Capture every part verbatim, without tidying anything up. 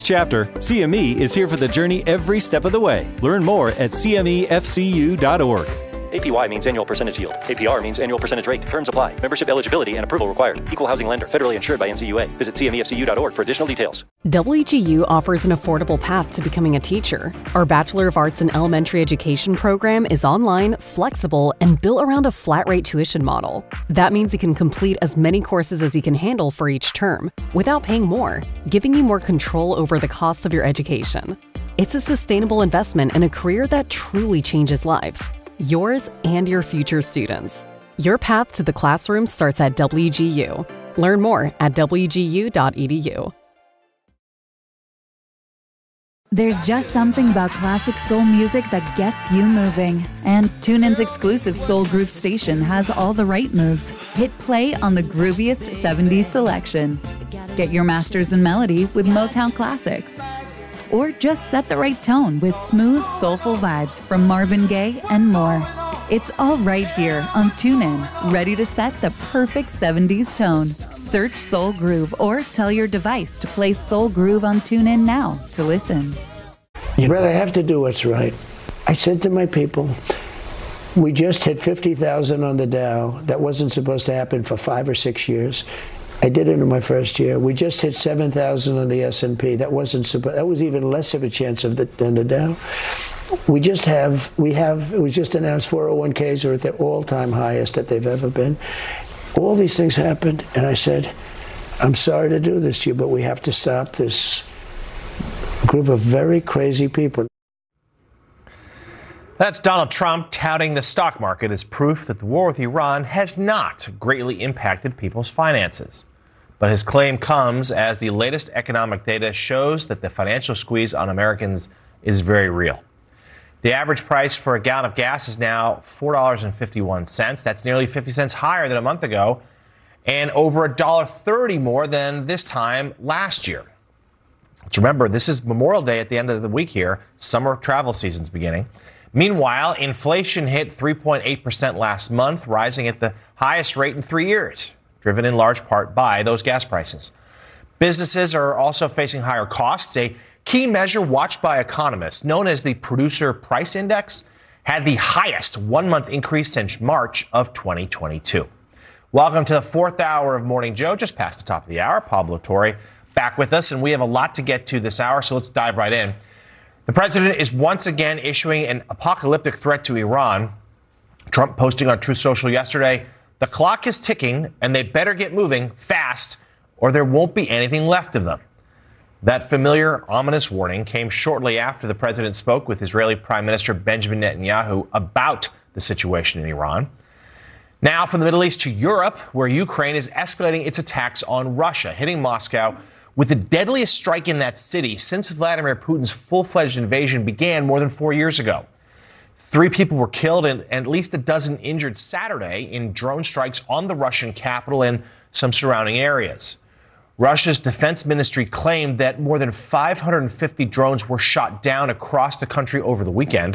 Chapter, C M E is here for the journey every step of the way. Learn more at c m e f c u dot org. A P Y means annual percentage yield. A P R means annual percentage rate. Terms apply. Membership eligibility and approval required. Equal housing lender. Federally insured by N C U A. Visit c m e f c u dot org for additional details. W G U offers an affordable path to becoming a teacher. Our Bachelor of Arts in Elementary Education program is online, flexible, and built around a flat-rate tuition model. That means you can complete as many courses as you can handle for each term, without paying more, giving you more control over the cost of your education. It's a sustainable investment in a career that truly changes lives. Yours and your future students. Your path to the classroom starts at W G U. Learn more at w g u dot e d u. There's just something about classic soul music that gets you moving. And TuneIn's exclusive Soul Groove station has all the right moves. Hit play on the grooviest seventies selection. Get your masters in melody with Motown classics. Or just set the right tone with smooth, soulful vibes from Marvin Gaye and more. It's all right here on TuneIn, ready to set the perfect seventies tone. Search Soul Groove or tell your device to play Soul Groove on TuneIn now to listen. Brett, I have to do what's right. I said to my people, we just hit fifty thousand on the Dow. That wasn't supposed to happen for five or six years. I did it in my first year. We just hit seven thousand on the S and P. That wasn't supposed. That was even less of a chance of the, than the Dow. We just have. We have. It was just announced four oh one k's are at the all-time highest that they've ever been. All these things happened, and I said, "I'm sorry to do this to you, but we have to stop this group of very crazy people." That's Donald Trump touting the stock market as proof that the war with Iran has not greatly impacted people's finances. But his claim comes as the latest economic data shows that the financial squeeze on Americans is very real. The average price for a gallon of gas is now four dollars and fifty-one cents. That's nearly fifty cents higher than a month ago and over one dollar thirty more than this time last year. Let's remember, this is Memorial Day at the end of the week here. Summer travel season's beginning. Meanwhile, inflation hit three point eight percent last month, rising at the highest rate in three years, driven in large part by those gas prices. Businesses are also facing higher costs. A key measure watched by economists, known as the Producer Price Index, had the highest one-month increase since March of twenty twenty-two. Welcome to the fourth hour of Morning Joe, just past the top of the hour. Pablo Torre back with us, and we have a lot to get to this hour, so let's dive right in. The president is once again issuing an apocalyptic threat to Iran. Trump posting on Truth Social yesterday, the clock is ticking and they better get moving fast or there won't be anything left of them. That familiar, ominous warning came shortly after the president spoke with Israeli Prime Minister Benjamin Netanyahu about the situation in Iran. Now from the Middle East to Europe, where Ukraine is escalating its attacks on Russia, hitting Moscow with the deadliest strike in that city since Vladimir Putin's full-fledged invasion began more than four years ago. Three people were killed and at least a dozen injured Saturday in drone strikes on the Russian capital and some surrounding areas. Russia's defense ministry claimed that more than five hundred fifty drones were shot down across the country over the weekend.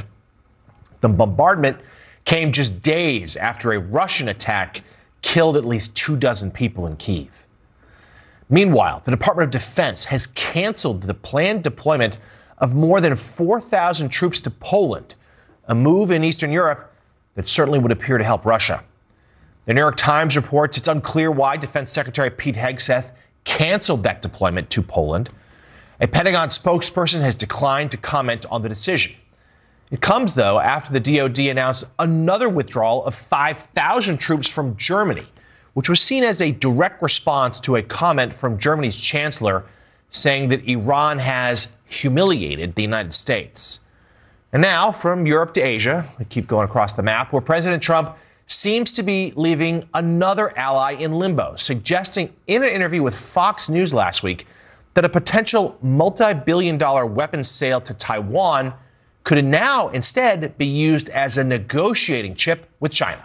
The bombardment came just days after a Russian attack killed at least two dozen people in Kyiv. Meanwhile, the Department of Defense has canceled the planned deployment of more than four thousand troops to Poland, a move in Eastern Europe that certainly would appear to help Russia. The New York Times reports it's unclear why Defense Secretary Pete Hegseth canceled that deployment to Poland. A Pentagon spokesperson has declined to comment on the decision. It comes, though, after the D O D announced another withdrawal of five thousand troops from Germany, which was seen as a direct response to a comment from Germany's chancellor saying that Iran has humiliated the United States. And now, from Europe to Asia, we keep going across the map, where President Trump seems to be leaving another ally in limbo, suggesting in an interview with Fox News last week that a potential multi-billion dollar weapons sale to Taiwan could now instead be used as a negotiating chip with China.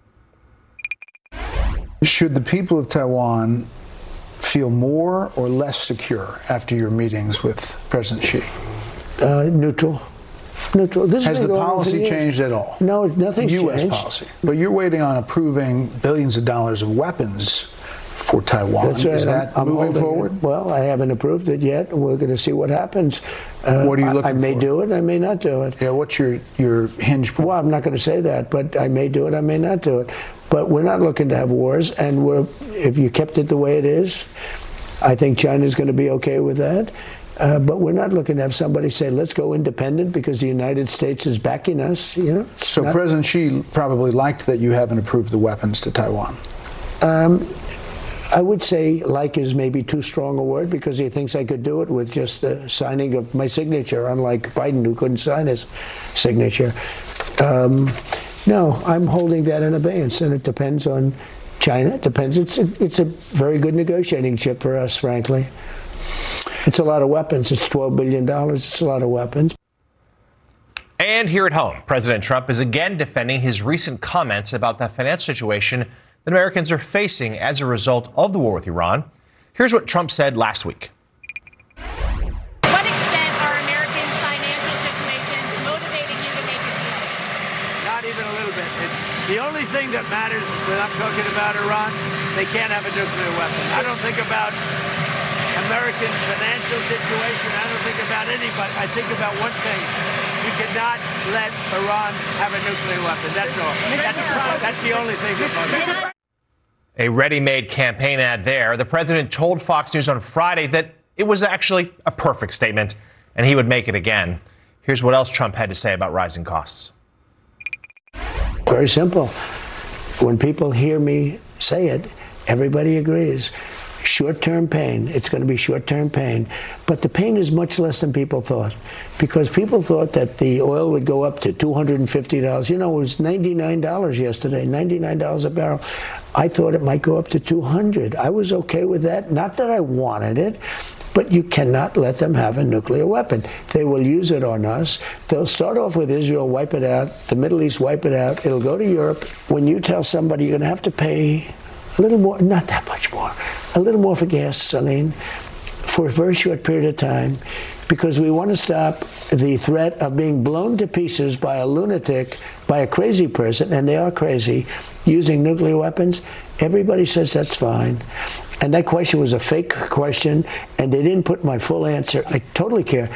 Should the people of Taiwan feel more or less secure after your meetings with President Xi? Uh, neutral. Neutral. This has the policy changed at all? No, nothing's U S changed. policy. But you're waiting on approving billions of dollars of weapons for Taiwan. That's right. Is that I'm, I'm moving forward? It. Well, I haven't approved it yet. We're going to see what happens. Uh, what are you looking I, I may for? do it. I may not do it. Yeah. What's your your hinge point? Well, I'm not going to say that, but I may do it. I may not do it. But we're not looking to have wars. And we're if you kept it the way it is, I think China's going to be okay with that. Uh, but we're not looking to have somebody say, let's go independent because the United States is backing us. You know. So not, President Xi probably liked that you haven't approved the weapons to Taiwan. Um, I would say like is maybe too strong a word because he thinks I could do it with just the signing of my signature, unlike Biden who couldn't sign his signature. Um, no, I'm holding that in abeyance, and it depends on China. It depends. It's a, it's a very good negotiating chip for us, frankly. It's a lot of weapons. It's twelve billion dollars. It's a lot of weapons. And here at home, President Trump is again defending his recent comments about the financial situation that Americans are facing as a result of the war with Iran. Here's what Trump said last week. To what extent are Americans' financial situations motivating you to make a deal? Not even a little bit. It's the only thing that matters when I'm talking about Iran, they can't have a nuclear weapon. I don't think about Americans' financial situation. I don't think about anybody. I think about one thing. You cannot let Iran have a nuclear weapon. That's all. That's, that's the only thing that matters. A ready-made campaign ad there. The president told Fox News on Friday that it was actually a perfect statement, and he would make it again. Here's what else Trump had to say about rising costs. Very simple. When people hear me say it, everybody agrees. Short-term pain. It's going to be short-term pain. But the pain is much less than people thought. Because people thought that the oil would go up to two hundred fifty dollars. You know, it was ninety-nine dollars yesterday, ninety-nine dollars a barrel. I thought it might go up to two hundred dollars. I was okay with that. Not that I wanted it. But you cannot let them have a nuclear weapon. They will use it on us. They'll start off with Israel, wipe it out. The Middle East, wipe it out. It'll go to Europe. When you tell somebody you're going to have to pay a little more, not that much more, a little more for gasoline for a very short period of time, because we want to stop the threat of being blown to pieces by a lunatic, by a crazy person, and they are crazy, using nuclear weapons. Everybody says that's fine. And that question was a fake question, and they didn't put my full answer. I totally care.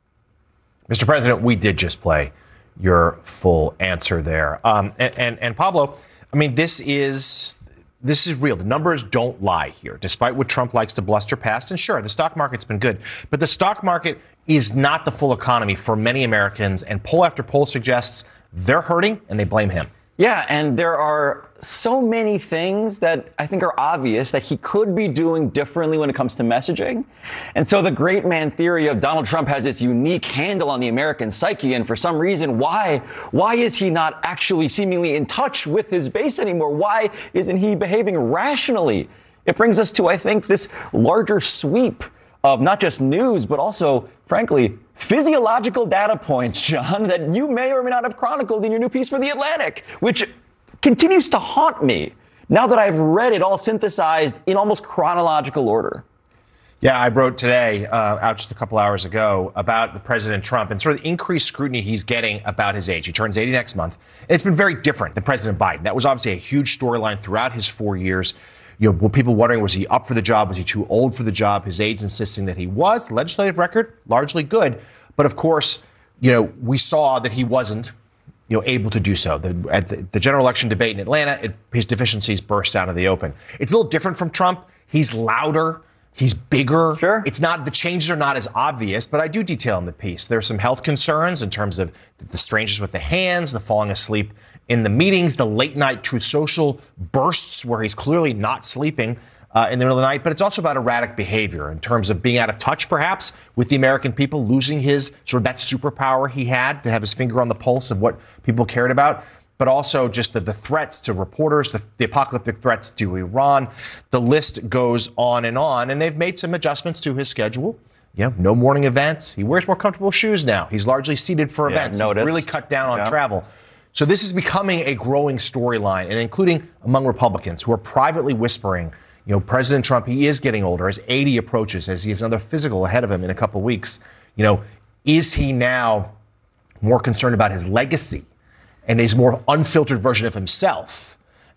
Mister President, we did just play your full answer there. Um, and, and, and Pablo, I mean, this is... This is real. The numbers don't lie here, despite what Trump likes to bluster past. And sure, the stock market's been good, but the stock market is not the full economy for many Americans. And poll after poll suggests they're hurting and they blame him. Yeah, and there are so many things that I think are obvious that he could be doing differently when it comes to messaging. And so the great man theory of Donald Trump has this unique handle on the American psyche, and for some reason, why why is he not actually seemingly in touch with his base anymore? Why isn't he behaving rationally? It brings us to, I think, this larger sweep of not just news, but also, frankly, physiological data points, John, that you may or may not have chronicled in your new piece for The Atlantic, which continues to haunt me now that I've read it all synthesized in almost chronological order. Yeah, I wrote today, uh, out just a couple hours ago, about the President Trump and sort of the increased scrutiny he's getting about his age. He turns eighty next month. And it's been very different than President Biden. That was obviously a huge storyline throughout his four years. You know, were people wondering, was he up for the job? Was he too old for the job? His aides insisting that he was. Legislative record, largely good. But of course, you know, we saw that he wasn't, you know, able to do so. The, at the, the general election debate in Atlanta, it, his deficiencies burst out of the open. It's a little different from Trump. He's louder. He's bigger. Sure. It's not, the changes are not as obvious, but I do detail in the piece. There are some health concerns in terms of the strangeness with the hands, the falling asleep in the meetings, the late night Truth Social bursts where he's clearly not sleeping uh, in the middle of the night. But it's also about erratic behavior in terms of being out of touch, perhaps, with the American people, losing his sort of that superpower he had to have his finger on the pulse of what people cared about. But also just the, the threats to reporters, the, the apocalyptic threats to Iran. The list goes on and on. And they've made some adjustments to his schedule. You know, no morning events. He wears more comfortable shoes now. He's largely seated for yeah, events. Noticed. He's really cut down on yeah. travel. So this is becoming a growing storyline, and including among Republicans who are privately whispering, you know, President Trump, he is getting older as eighty approaches, as he has another physical ahead of him in a couple of weeks. You know, is he now more concerned about his legacy and his more unfiltered version of himself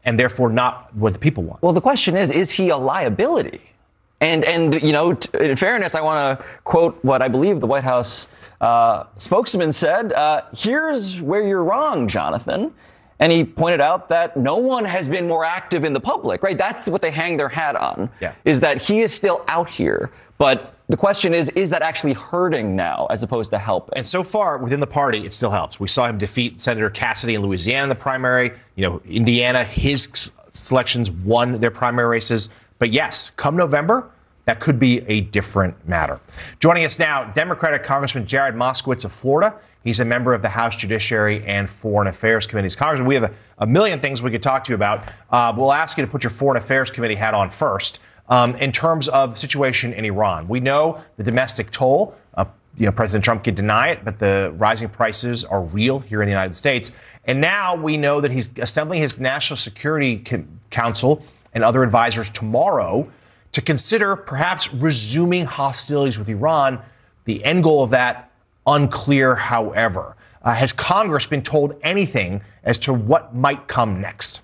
and therefore not what the people want. Well, the question is, is he a liability? And, and you know, t- in fairness, I want to quote what I believe the White House uh, spokesman said. Uh, Here's where you're wrong, Jonathan. And he pointed out that no one has been more active in the public, right? That's what they hang their hat on, yeah. is that he is still out here. But the question is, is that actually hurting now as opposed to helping? And so far within the party, it still helps. We saw him defeat Senator Cassidy in Louisiana in the primary. You know, Indiana, his selections won their primary races. But yes, come November, that could be a different matter. Joining us now, Democratic Congressman Jared Moskowitz of Florida. He's a member of the House Judiciary and Foreign Affairs Committees. Congressman, we have a, a million things we could talk to you about. Uh, we'll ask you to put your Foreign Affairs Committee hat on first. Um, in terms of the situation in Iran, we know the domestic toll. Uh, you know, President Trump can deny it, but the rising prices are real here in the United States. And now we know that he's assembling his National Security Council and other advisors tomorrow to consider perhaps resuming hostilities with Iran. The end goal of that, unclear, however. Uh, has Congress been told anything as to what might come next?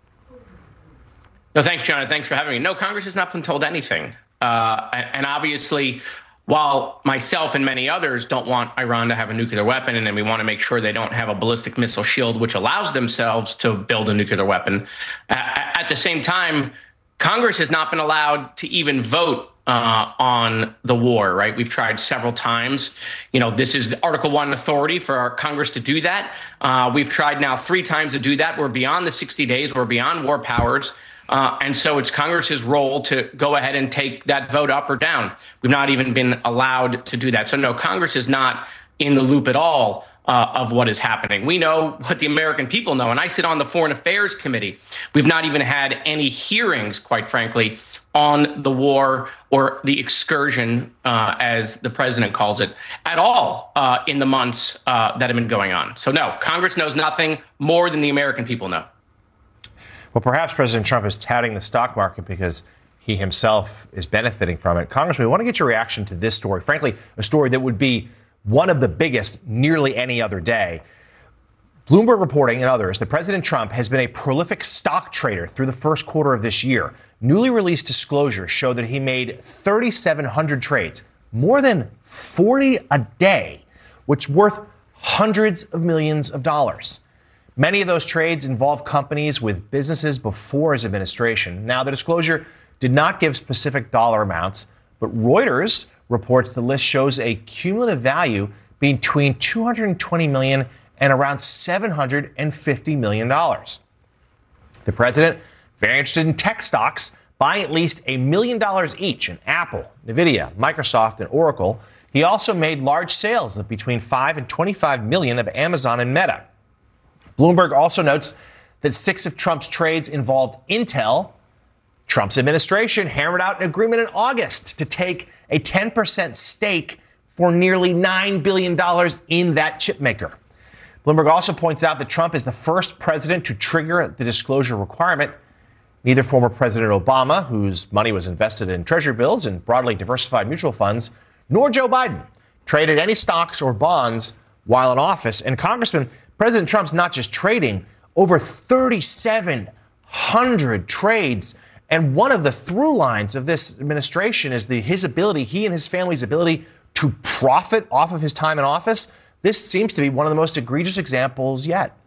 No, thanks, John. Thanks for having me. No, Congress has not been told anything. Uh, and obviously, while myself and many others don't want Iran to have a nuclear weapon, and then we want to make sure they don't have a ballistic missile shield, which allows themselves to build a nuclear weapon, uh, at the same time, Congress has not been allowed to even vote uh, on the war, right? We've tried several times. You know, this is the Article One authority for our Congress to do that. Uh, we've tried now three times to do that. We're beyond the sixty days. We're beyond war powers. Uh, and so it's Congress's role to go ahead and take that vote up or down. We've not even been allowed to do that. So no, Congress is not in the loop at all uh, of what is happening. We know what the American people know. And I sit on the Foreign Affairs Committee. We've not even had any hearings, quite frankly, on the war or the excursion, uh, as the president calls it, at all uh, in the months uh, that have been going on. So no, Congress knows nothing more than the American people know. Well, perhaps President Trump is touting the stock market because he himself is benefiting from it. Congressman, we want to get your reaction to this story. Frankly, a story that would be one of the biggest nearly any other day. Bloomberg reporting and others that President Trump has been a prolific stock trader through the first quarter of this year. Newly released disclosures show that he made three thousand seven hundred trades, more than forty a day, which is worth hundreds of millions of dollars. Many of those trades involve companies with businesses before his administration. Now, the disclosure did not give specific dollar amounts, but Reuters reports the list shows a cumulative value between two hundred twenty million dollars and around seven hundred fifty million dollars. The president, very interested in tech stocks, buying at least a million dollars each in Apple, Nvidia, Microsoft, and Oracle. He also made large sales of between five and twenty-five million of Amazon and Meta. Bloomberg also notes that six of Trump's trades involved Intel. Trump's administration hammered out an agreement in August to take a ten percent stake for nearly nine billion dollars in that chip maker. Bloomberg also points out that Trump is the first president to trigger the disclosure requirement. Neither former President Obama, whose money was invested in treasury bills and broadly diversified mutual funds, nor Joe Biden traded any stocks or bonds while in office. And Congressman, President Trump's not just trading, over three thousand seven hundred trades. And one of the through lines of this administration is the, his ability, he and his family's ability to profit off of his time in office. This seems to be one of the most egregious examples yet.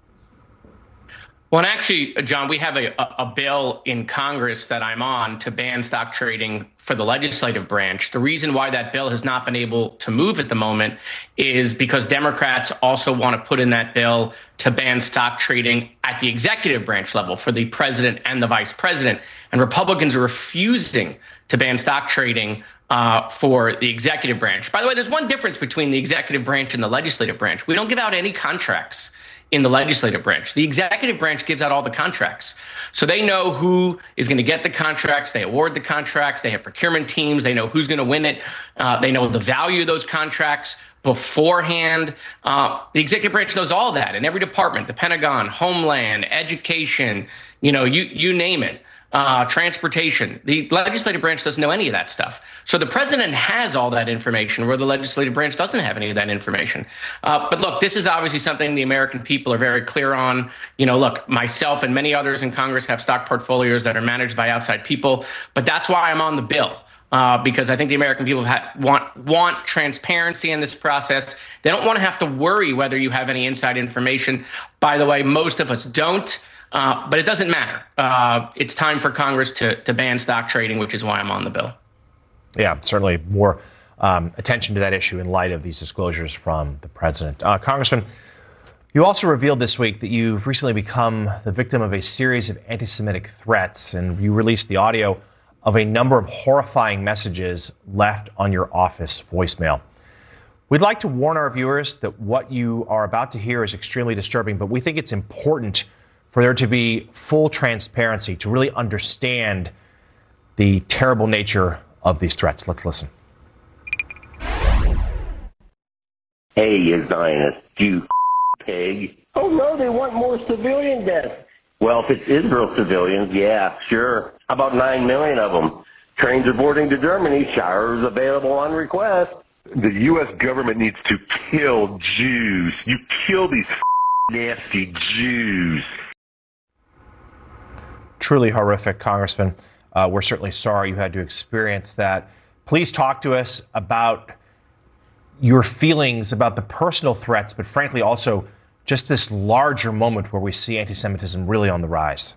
Well, and actually, John, we have a, a bill in Congress that I'm on to ban stock trading for the legislative branch. The reason why that bill has not been able to move at the moment is because Democrats also want to put in that bill to ban stock trading at the executive branch level for the president and the vice president. And Republicans are refusing to ban stock trading uh, for the executive branch. By the way, there's one difference between the executive branch and the legislative branch. We don't give out any contracts in the legislative branch. The executive branch gives out all the contracts. So they know who is going to get the contracts. They award the contracts. They have procurement teams. They know who's going to win it. Uh, they know the value of those contracts beforehand. Uh, the executive branch knows all that in every department, the Pentagon, Homeland, Education, you know, you, you name it. uh, transportation. The legislative branch doesn't know any of that stuff. So the president has all that information where the legislative branch doesn't have any of that information. Uh, but look, this is obviously something the American people are very clear on. You know, look, myself and many others in Congress have stock portfolios that are managed by outside people. But that's why I'm on the bill. Uh, because I think the American people ha- want want transparency in this process. They don't want to have to worry whether you have any inside information. By the way, most of us don't, uh, but it doesn't matter. Uh, it's time for Congress to, to ban stock trading, which is why I'm on the bill. Yeah, certainly more um, attention to that issue in light of these disclosures from the president. Uh, Congressman, you also revealed this week that you've recently become the victim of a series of anti-Semitic threats, and you released the audio of a number of horrifying messages left on your office voicemail. We'd like to warn our viewers that what you are about to hear is extremely disturbing, but we think it's important for there to be full transparency to really understand the terrible nature of these threats. Let's listen. Hey, you Zionist, you pig. Oh, no, they want more civilian deaths. Well, if it's Israel civilians, yeah, sure. About nine million of them. Trains are boarding to Germany. Showers available on request. The U S government needs to kill Jews. You kill these nasty Jews. Truly horrific, Congressman. Uh, we're certainly sorry you had to experience that. Please talk to us about your feelings about the personal threats, but frankly also just this larger moment where we see anti-Semitism really on the rise.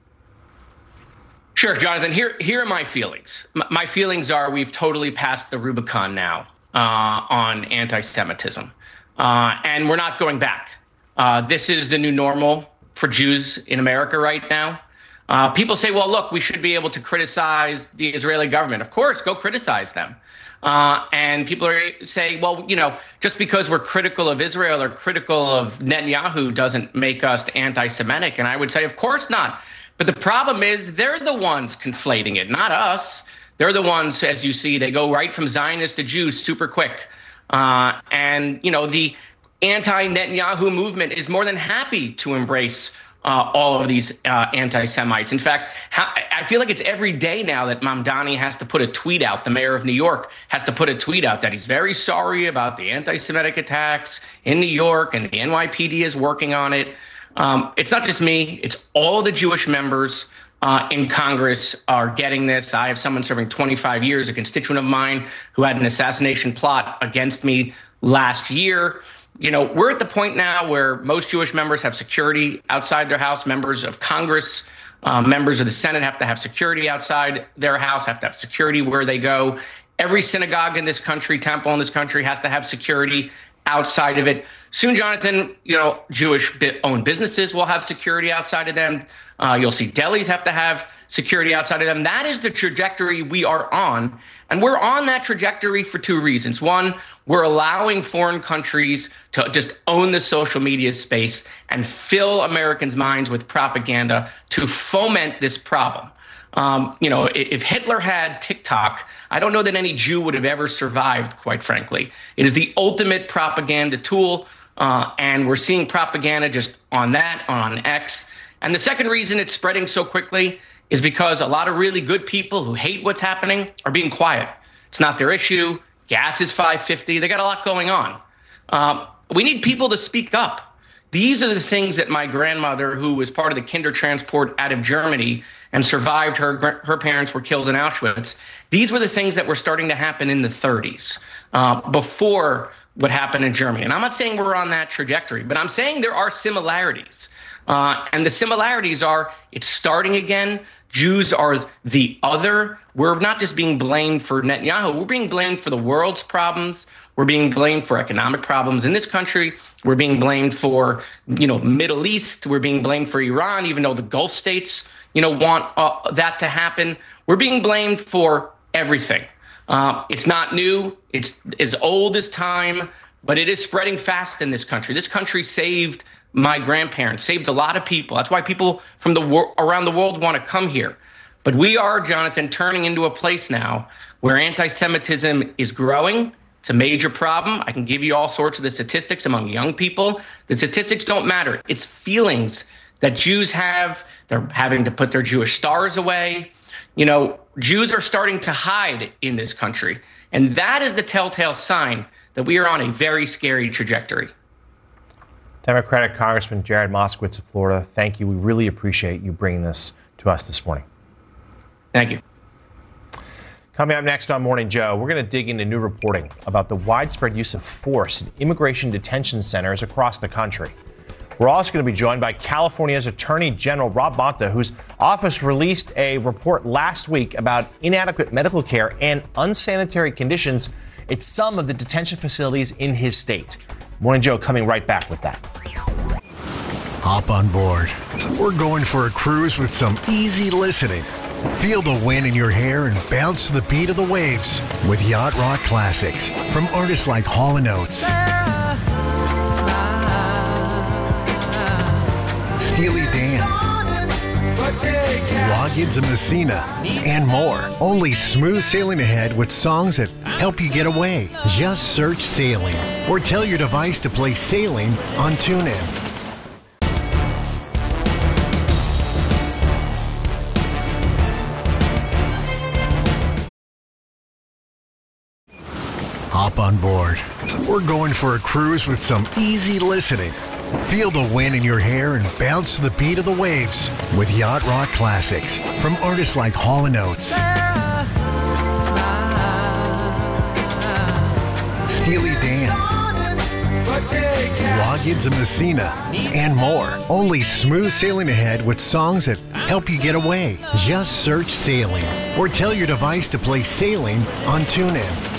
Sure, Jonathan. Here, here are my feelings. M- my feelings are we've totally passed the Rubicon now uh, on anti-Semitism, uh, and we're not going back. Uh, this is the new normal for Jews in America right now. Uh, people say, well, look, we should be able to criticize the Israeli government. Of course, go criticize them. Uh, and people are saying, well, you know, just because we're critical of Israel or critical of Netanyahu doesn't make us anti-Semitic. And I would say, of course not. But the problem is they're the ones conflating it, not us. They're the ones, as you see, they go right from Zionist to Jews super quick. Uh, and, you know, the anti-Netanyahu movement is more than happy to embrace Uh, all of these uh, anti-Semites. In fact, how, I feel like it's every day now that Mamdani has to put a tweet out, the mayor of New York has to put a tweet out that he's very sorry about the anti-Semitic attacks in New York and the N Y P D is working on it. Um, it's not just me, it's all the Jewish members uh, in Congress are getting this. I have someone serving twenty-five years, a constituent of mine who had an assassination plot against me last year. You know, we're at the point now where most Jewish members have security outside their house. Members of Congress, uh, members of the Senate have to have security outside their house, have to have security where they go. Every synagogue in this country, temple in this country has to have security outside of it. Soon, Jonathan, you know, Jewish-owned businesses will have security outside of them. Uh, you'll see delis have to have security outside of them. That is the trajectory we are on. And we're on that trajectory for two reasons. One, we're allowing foreign countries to just own the social media space and fill Americans' minds with propaganda to foment this problem. Um, you know, if Hitler had TikTok, I don't know that any Jew would have ever survived, quite frankly. It is the ultimate propaganda tool, uh, and we're seeing propaganda just on that, on X. And the second reason it's spreading so quickly is because a lot of really good people who hate what's happening are being quiet. It's not their issue. Gas is five fifty. They got a lot going on. Um, we need people to speak up. These are the things that my grandmother, who was part of the Kindertransport out of Germany and survived, her her parents were killed in Auschwitz. These were the things that were starting to happen in the thirties, uh, before what happened in Germany. And I'm not saying we're on that trajectory, but I'm saying there are similarities. Uh, and the similarities are it's starting again. Jews are the other. We're not just being blamed for Netanyahu. We're being blamed for the world's problems. We're being blamed for economic problems in this country. We're being blamed for, you know, Middle East. We're being blamed for Iran, even though the Gulf states, you know, want uh, that to happen. We're being blamed for everything. Uh, it's not new. It's as old as time, but it is spreading fast in this country. This country saved my grandparents, saved a lot of people. That's why people from the wor- around the world want to come here. But we are, Jonathan, turning into a place now where anti-Semitism is growing. It's a major problem. I can give you all sorts of the statistics among young people. The statistics don't matter. It's feelings that Jews have. They're having to put their Jewish stars away. You know, Jews are starting to hide in this country. And that is the telltale sign that we are on a very scary trajectory. Democratic Congressman Jared Moskowitz of Florida, thank you. We really appreciate you bringing this to us this morning. Thank you. Coming up next on Morning Joe, we're going to dig into new reporting about the widespread use of force in immigration detention centers across the country. We're also going to be joined by California's Attorney General Rob Bonta, whose office released a report last week about inadequate medical care and unsanitary conditions at some of the detention facilities in his state. Morning Joe coming right back with that. Hop on board. We're going for a cruise with some easy listening. Feel the wind in your hair and bounce to the beat of the waves with Yacht Rock Classics from artists like Hall and Oates, Steely Dan, Loggins and Messina, and more. Only smooth sailing ahead with songs that help you get away. Just search Sailing or tell your device to play Sailing on TuneIn. Hop on board. We're going for a cruise with some easy listening. Feel the wind in your hair and bounce to the beat of the waves with Yacht Rock Classics from artists like Hall and Oates, Steely Dan, Loggins and Messina, and more. Only smooth sailing ahead with songs that help you get away. Just search Sailing or tell your device to play Sailing on TuneIn.